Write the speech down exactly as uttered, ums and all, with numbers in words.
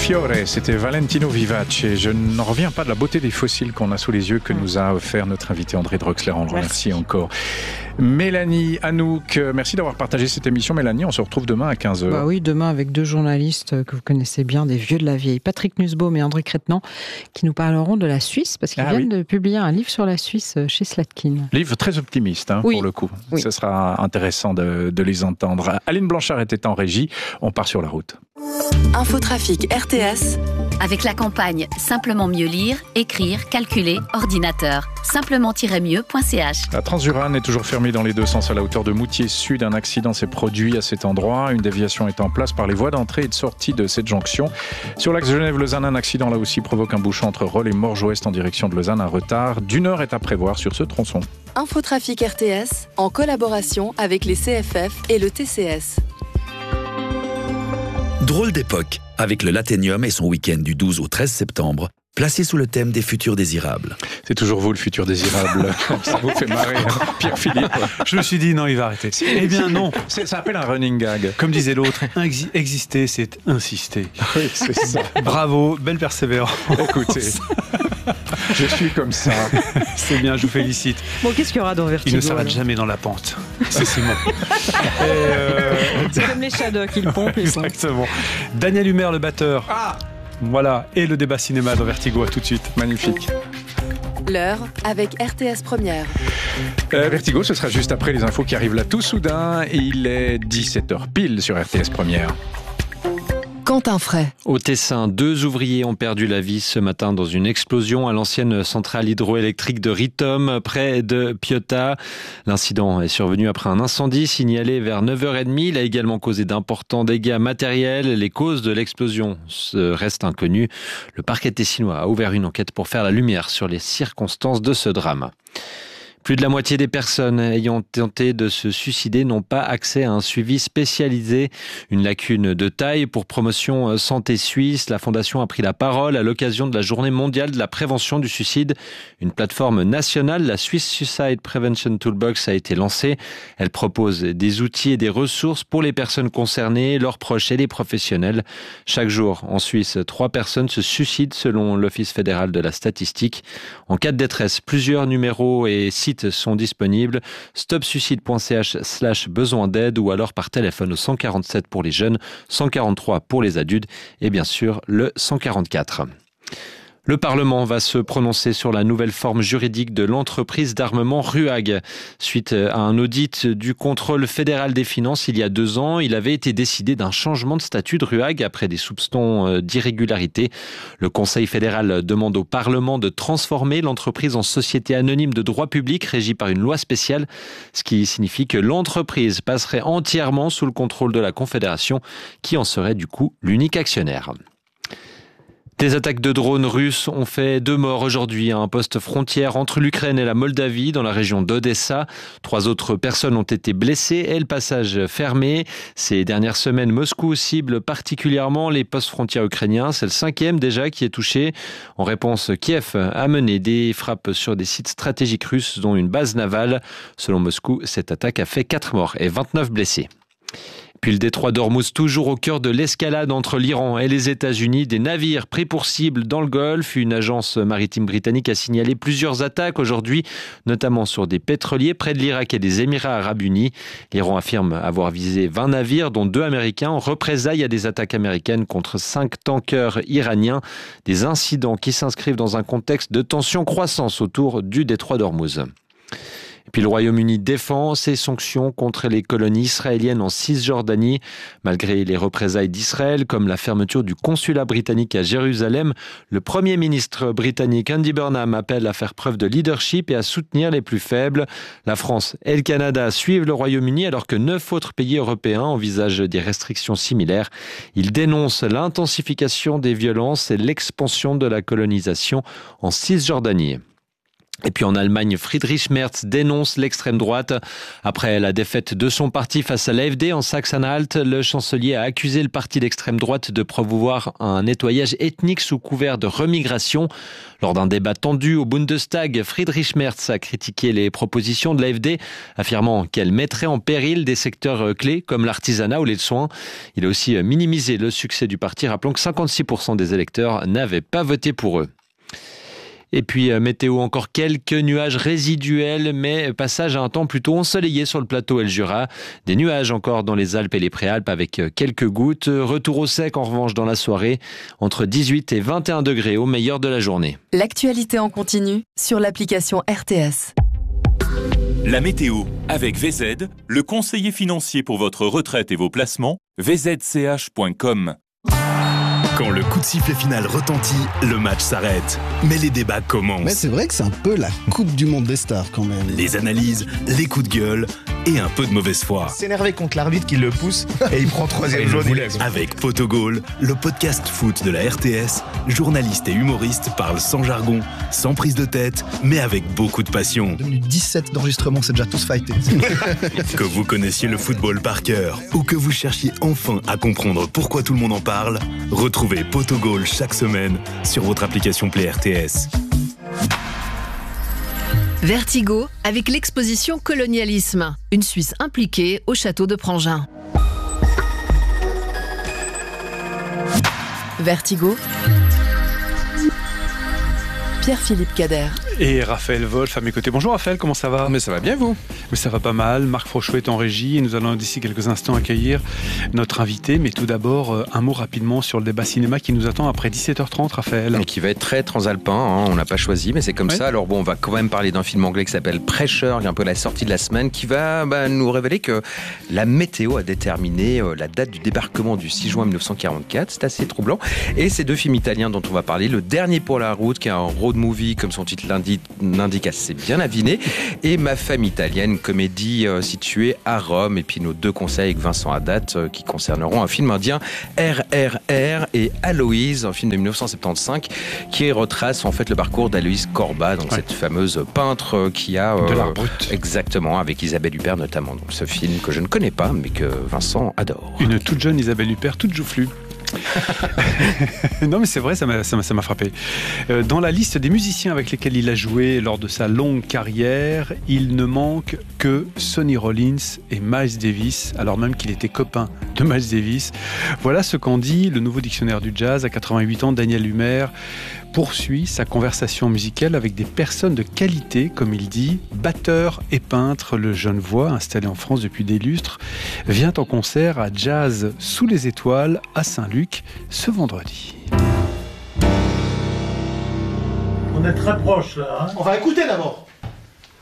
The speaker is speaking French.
Fiore, c'était Valentino Vivace. Et je n'en reviens pas de la beauté des fossiles qu'on a sous les yeux que mmh. nous a offert notre invité André Drexler. On le remercie encore. Mélanie, Anouk, merci d'avoir partagé cette émission. Mélanie, on se retrouve demain à quinze heures. Bah oui, demain avec deux journalistes que vous connaissez bien, des vieux de la vieille, Patrick Nussbaum et André Crétenant, qui nous parleront de la Suisse, parce qu'ils ah, viennent oui. de publier un livre sur la Suisse chez Slatkin. Livre très optimiste, hein, oui. pour le coup. Oui. Ce sera intéressant de, de les entendre. Aline Blanchard était en régie. On part sur la route. Infotrafic R T S. Avec la campagne Simplement mieux lire, écrire, calculer, ordinateur. simplement tiret mieux point c h. La Transurane est toujours fermée dans les deux sens à la hauteur de Moutier Sud. Un accident s'est produit à cet endroit. Une déviation est en place par les voies d'entrée et de sortie de cette jonction. Sur l'axe Genève-Lausanne, un accident là aussi provoque un bouchon entre Rolle et Morges-Ouest en direction de Lausanne. Un retard d'une heure est à prévoir sur ce tronçon. Infotrafic R T S en collaboration avec les C F F et le T C S. Drôle d'époque, avec le Latenium et son week-end du douze au treize septembre, placé sous le thème des futurs désirables. C'est toujours vous le futur désirable. Ça vous fait marrer, hein, Pierre-Philippe. Je me suis dit, non, il va arrêter. Eh bien non. C'est, ça s'appelle un running gag. Comme disait l'autre, exister, c'est insister. Oui, c'est ça. Bravo, belle persévérance. Écoutez, je suis comme ça. C'est bien, je vous félicite. Bon, qu'est-ce qu'il y aura dans Vertigo? Il ne s'arrête jamais dans la pente. C'est Simon. Et euh... C'est comme les Shadocks, ils pompent. Exactement. Daniel Humer, le batteur. Ah Voilà, et le débat cinéma dans Vertigo, à tout de suite. Magnifique. L'heure avec R T S Première. Euh, Vertigo, ce sera juste après les infos qui arrivent là tout soudain. Il est dix-sept heures pile sur R T S Première. Quentin Fray. Au Tessin, deux ouvriers ont perdu la vie ce matin dans une explosion à l'ancienne centrale hydroélectrique de Ritom, près de Piota. L'incident est survenu après un incendie signalé vers neuf heures trente. Il a également causé d'importants dégâts matériels. Les causes de l'explosion restent inconnues. Le parquet tessinois a ouvert une enquête pour faire la lumière sur les circonstances de ce drame. Plus de la moitié des personnes ayant tenté de se suicider n'ont pas accès à un suivi spécialisé. Une lacune de taille. Pour Promotion Santé Suisse, la Fondation a pris la parole à l'occasion de la Journée mondiale de la prévention du suicide. Une plateforme nationale, la Swiss Suicide Prevention Toolbox, a été lancée. Elle propose des outils et des ressources pour les personnes concernées, leurs proches et les professionnels. Chaque jour, en Suisse, trois personnes se suicident selon l'Office fédéral de la statistique. En cas de détresse, plusieurs numéros et sites sont disponibles. stopsuicide point c h slash besoin d'aide ou alors par téléphone au cent quarante-sept pour les jeunes, cent quarante-trois pour les adultes et bien sûr le cent quarante-quatre. Le Parlement va se prononcer sur la nouvelle forme juridique de l'entreprise d'armement RUAG. Suite à un audit du contrôle fédéral des finances il y a deux ans, il avait été décidé d'un changement de statut de RUAG après des soupçons d'irrégularité. Le Conseil fédéral demande au Parlement de transformer l'entreprise en société anonyme de droit public régie par une loi spéciale, ce qui signifie que l'entreprise passerait entièrement sous le contrôle de la Confédération, qui en serait du coup l'unique actionnaire. Des attaques de drones russes ont fait deux morts aujourd'hui à un poste frontière entre l'Ukraine et la Moldavie dans la région d'Odessa. Trois autres personnes ont été blessées et le passage fermé. Ces dernières semaines, Moscou cible particulièrement les postes frontières ukrainiens. C'est le cinquième déjà qui est touché. En réponse, Kiev a mené des frappes sur des sites stratégiques russes dont une base navale. Selon Moscou, cette attaque a fait quatre morts et vingt-neuf blessés. Puis le détroit d'Ormuz, toujours au cœur de l'escalade entre l'Iran et les États-Unis. Des navires pris pour cible dans le Golfe. Une agence maritime britannique a signalé plusieurs attaques aujourd'hui, notamment sur des pétroliers près de l'Irak et des Émirats arabes unis. L'Iran affirme avoir visé vingt navires, dont deux américains, en représailles à des attaques américaines contre cinq tankers iraniens. Des incidents qui s'inscrivent dans un contexte de tensions croissantes autour du détroit d'Ormuz. Et puis le Royaume-Uni défend ses sanctions contre les colonies israéliennes en Cisjordanie. Malgré les représailles d'Israël, comme la fermeture du consulat britannique à Jérusalem, le Premier ministre britannique Andy Burnham appelle à faire preuve de leadership et à soutenir les plus faibles. La France et le Canada suivent le Royaume-Uni alors que neuf autres pays européens envisagent des restrictions similaires. Ils dénoncent l'intensification des violences et l'expansion de la colonisation en Cisjordanie. Et puis en Allemagne, Friedrich Merz dénonce l'extrême droite. Après la défaite de son parti face à l'A F D en Saxe-Anhalt, le chancelier a accusé le parti d'extrême droite de promouvoir un nettoyage ethnique sous couvert de remigration. Lors d'un débat tendu au Bundestag, Friedrich Merz a critiqué les propositions de l'A F D, affirmant qu'elles mettraient en péril des secteurs clés comme l'artisanat ou les soins. Il a aussi minimisé le succès du parti, rappelant que cinquante-six pour cent des électeurs n'avaient pas voté pour eux. Et puis météo, encore quelques nuages résiduels, mais passage à un temps plutôt ensoleillé sur le plateau et le Jura. Des nuages encore dans les Alpes et les Préalpes avec quelques gouttes. Retour au sec en revanche dans la soirée, entre dix-huit et vingt et un degrés au meilleur de la journée. L'actualité en continu sur l'application R T S. La météo avec V Z, le conseiller financier pour votre retraite et vos placements, v z c h point com. Quand le coup de sifflet final retentit, le match s'arrête. Mais les débats commencent. Mais c'est vrai que c'est un peu la Coupe du Monde des stars quand même. Les analyses, les coups de gueule et un peu de mauvaise foi. S'énerver contre l'arbitre qui le pousse et il prend troisième jaune. Avec Potogol, le podcast foot de la R T S, journalistes et humoristes parlent sans jargon, sans prise de tête, mais avec beaucoup de passion. deux minutes dix-sept d'enregistrement, c'est déjà tous fightés. Que vous connaissiez le football par cœur ou que vous cherchiez enfin à comprendre pourquoi tout le monde en parle, retrouvez Potogol chaque semaine sur votre application Play R T S. Vertigo avec l'exposition Colonialisme, une Suisse impliquée au château de Prangin. Vertigo, Pierre-Philippe Cader. Et Raphaël Wolf à mes côtés. Bonjour Raphaël, comment ça va ? Mais ça va bien vous ? Mais ça va pas mal. Marc Frochot est en régie et nous allons d'ici quelques instants accueillir notre invité. Mais tout d'abord, un mot rapidement sur le débat cinéma qui nous attend après dix-sept heures trente, Raphaël. Et qui va être très transalpin, hein. On n'a pas choisi, mais c'est comme ouais. ça. Alors bon, on va quand même parler d'un film anglais qui s'appelle Pressure, qui est un peu la sortie de la semaine, qui va bah, nous révéler que la météo a déterminé euh, la date du débarquement du six juin mille neuf cent quarante-quatre. C'est assez troublant. Et ces deux films italiens dont on va parler, Le Dernier pour la route, qui est un road movie, comme son titre l'indique, l'indique assez bien aviné, et Ma femme italienne, comédie euh, située à Rome, et puis nos deux conseils avec Vincent Haddad euh, qui concerneront un film indien, R R R, et Aloïse, un film de mille neuf cent soixante-quinze qui retrace en fait le parcours d'Aloïse Corba, donc ouais. cette fameuse peintre euh, qui a... Euh, de l'art brut. Exactement, avec Isabelle Huppert notamment, donc ce film que je ne connais pas, mais que Vincent adore. Une toute jeune Isabelle Huppert, toute joufflue. Non mais c'est vrai, ça m'a, ça m'a, ça m'a frappé. Euh, dans la liste des musiciens avec lesquels il a joué lors de sa longue carrière, il ne manque que Sonny Rollins et Miles Davis, alors même qu'il était copain de Miles Davis. Voilà ce qu'en dit le nouveau dictionnaire du jazz. À quatre-vingt-huit ans, Daniel Humer poursuit sa conversation musicale avec des personnes de qualité, comme il dit. Batteur et peintre, le Genevois, installé en France depuis des lustres, vient en concert à Jazz sous les étoiles à Saint-Luc ce vendredi. On est très proche là. Hein. On va écouter d'abord.